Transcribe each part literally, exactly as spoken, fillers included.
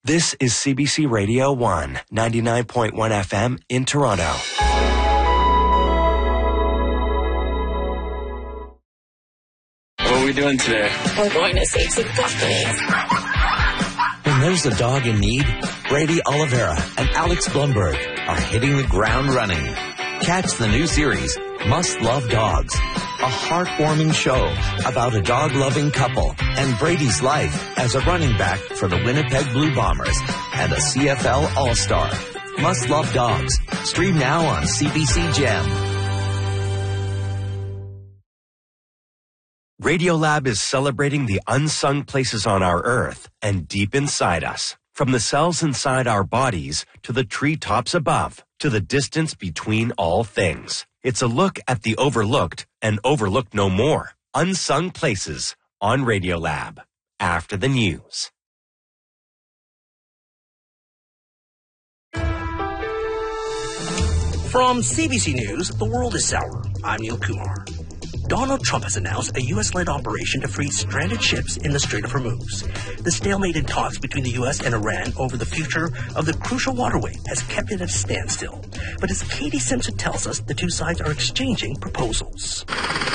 This is C B C Radio one, ninety-nine point one F M in Toronto. What are we doing today? We're going to save some puppies. When there's a dog in need, Brady Oliveira and Alex Blumberg are hitting the ground running. Catch the new series, Must Love Dogs, a heartwarming show about a dog-loving couple and Brady's life as a running back for the Winnipeg Blue Bombers and a C F L All-Star. Must Love Dogs. Stream now on C B C Gem. Radiolab is celebrating the unsung places on our Earth and deep inside us. From the cells inside our bodies to the treetops above to the distance between all things. It's a look at the overlooked and overlooked no more. Unsung places on Radiolab. After the news. From C B C News, the world is sour. I'm Neil Kumar. Donald Trump has announced a U S-led operation to free stranded ships in the Strait of Hormuz. The stalemate in talks between the U S and Iran over the future of the crucial waterway has kept it at a standstill. But as Katie Simpson tells us, the two sides are exchanging proposals.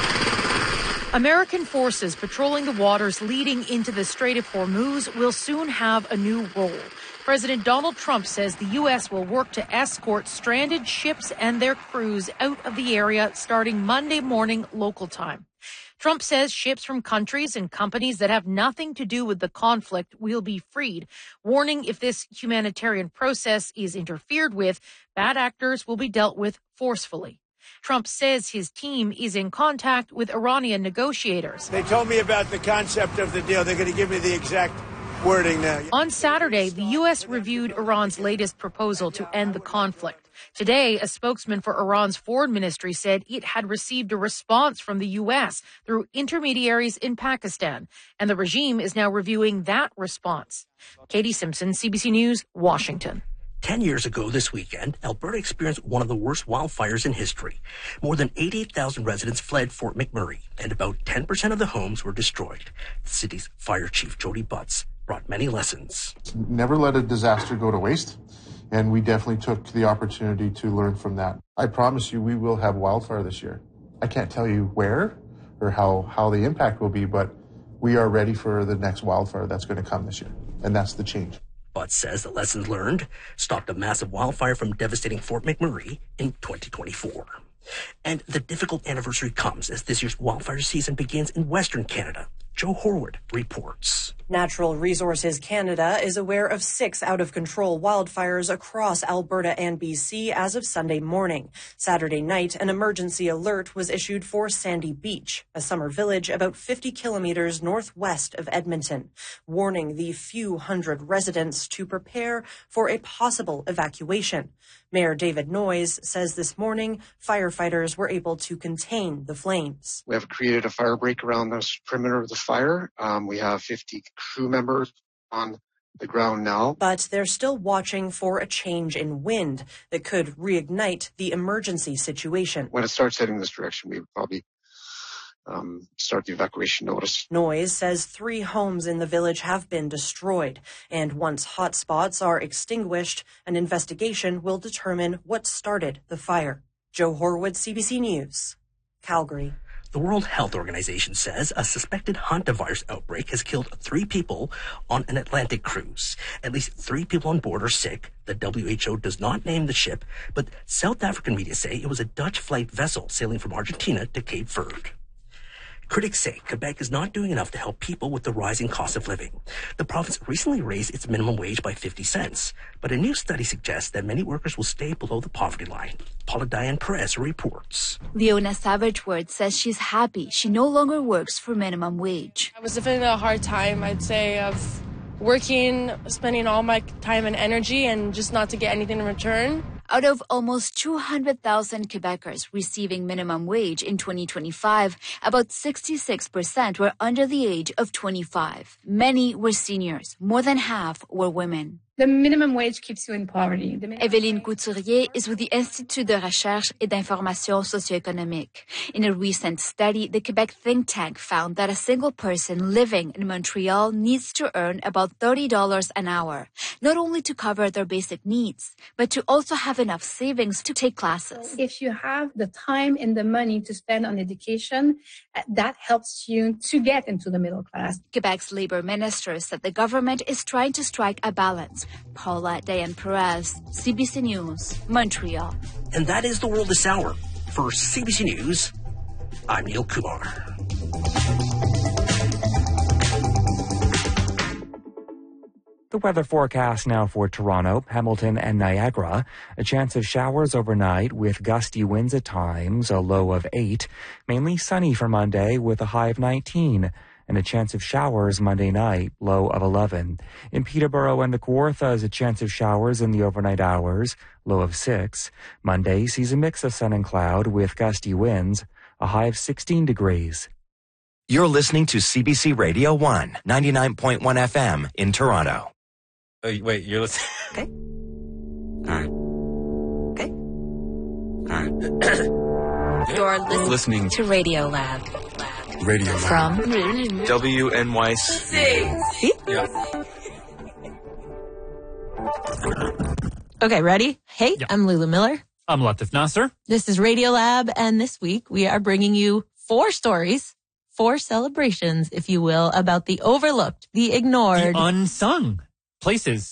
American forces patrolling the waters leading into the Strait of Hormuz will soon have a new role. President Donald Trump says the U S will work to escort stranded ships and their crews out of the area starting Monday morning local time. Trump says ships from countries and companies that have nothing to do with the conflict will be freed, warning if this humanitarian process is interfered with, bad actors will be dealt with forcefully. Trump says his team is in contact with Iranian negotiators. They told me about the concept of the deal. They're going to give me the exact wording now. On Saturday, the U S reviewed Iran's latest proposal to end the conflict. Today, a spokesman for Iran's foreign ministry said it had received a response from the U S through intermediaries in Pakistan, and the regime is now reviewing that response. Katie Simpson, C B C News, Washington. Ten years ago this weekend, Alberta experienced one of the worst wildfires in history. More than eighty-eight thousand residents fled Fort McMurray, and about ten percent of the homes were destroyed. The city's fire chief, Jody Butts, brought many lessons. Never let a disaster go to waste, and we definitely took the opportunity to learn from that. I promise you we will have wildfire this year. I can't tell you where or how, how the impact will be, but we are ready for the next wildfire that's going to come this year, and that's the change. Butts says the lessons learned stopped a massive wildfire from devastating Fort McMurray in twenty twenty-four. And the difficult anniversary comes as this year's wildfire season begins in Western Canada. Joe Horwood reports. Natural Resources Canada is aware of six out-of-control wildfires across Alberta and B C as of Sunday morning. Saturday night, an emergency alert was issued for Sandy Beach, a summer village about fifty kilometers northwest of Edmonton, warning the few hundred residents to prepare for a possible evacuation. Mayor David Noyes says this morning firefighters were able to contain the flames. We have created a fire break around the perimeter of the fire. Um, we have fifty crew members on the ground now. But they're still watching for a change in wind that could reignite the emergency situation. When it starts heading this direction, we would probably um, start the evacuation notice. Noyes says three homes in the village have been destroyed, and once hotspots are extinguished, an investigation will determine what started the fire. Joe Horwood, C B C News, Calgary. The World Health Organization says a suspected hantavirus outbreak has killed three people on an Atlantic cruise. At least three people on board are sick. The W H O does not name the ship, but South African media say it was a Dutch flight vessel sailing from Argentina to Cape Verde. Critics say Quebec is not doing enough to help people with the rising cost of living. The province recently raised its minimum wage by fifty cents, but a new study suggests that many workers will stay below the poverty line. Paula Diane Perez reports. Leona Savage-Word says she's happy she no longer works for minimum wage. I was definitely a hard time, I'd say, of working, spending all my time and energy and just not to get anything in return. Out of almost two hundred thousand Quebecers receiving minimum wage in twenty twenty-five, about sixty-six percent were under the age of twenty-five. Many were seniors. More than half were women. The minimum wage keeps you in poverty. Evelyne Couturier is with the Institut de Recherche et d'Information Socio-Économique. In a recent study, the Quebec think tank found that a single person living in Montreal needs to earn about thirty dollars an hour, not only to cover their basic needs, but to also have enough savings to take classes. If you have the time and the money to spend on education, that helps you to get into the middle class. Quebec's Labour Minister said the government is trying to strike a balance. Paula Diane Perez, C B C News, Montreal. And that is the world this hour. For C B C News, I'm Neil Kumar. The weather forecast now for Toronto, Hamilton, and Niagara. A chance of showers overnight with gusty winds at times, a low of eight. Mainly sunny for Monday with a high of nineteen. And a chance of showers Monday night, low of eleven. In Peterborough and the Kawarthas, a chance of showers in the overnight hours, low of six. Monday sees a mix of sun and cloud with gusty winds, a high of sixteen degrees. You're listening to C B C Radio one, ninety-nine point one F M in Toronto. Oh, wait, you're listening? Okay. All right. Okay. All right. You're listening, listening to Radio Lab. Radio From W N Y C. Yeah. Okay, ready? Hey, yeah. I'm Lulu Miller. I'm Latif Nasser. This is Radio Lab, and this week we are bringing you four stories, four celebrations, if you will, about the overlooked, the ignored, the unsung places